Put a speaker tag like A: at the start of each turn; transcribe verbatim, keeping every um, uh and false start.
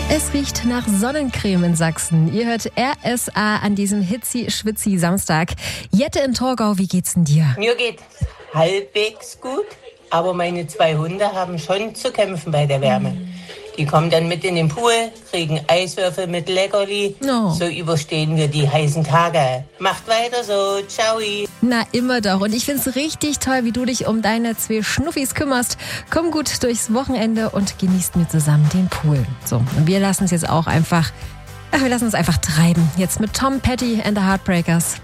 A: Es riecht nach Sonnencreme in Sachsen. Ihr hört R S A an diesem Hitzi-Schwitzi-Samstag. Jette in Torgau, wie geht's denn dir?
B: Mir geht halbwegs gut, aber meine zwei Hunde haben schon zu kämpfen bei der Wärme. Die kommen dann mit in den Pool, kriegen Eiswürfel mit Leckerli.
A: Oh.
B: So überstehen wir die heißen Tage. Macht weiter so. Ciao.
A: Na, immer doch. Und ich find's richtig toll, wie du dich um deine zwei Schnuffis kümmerst. Komm gut durchs Wochenende und genießt mit zusammen den Pool. So, und wir lassen es jetzt auch einfach, ach, wir lassen uns einfach treiben. Jetzt mit Tom Petty and the Heartbreakers.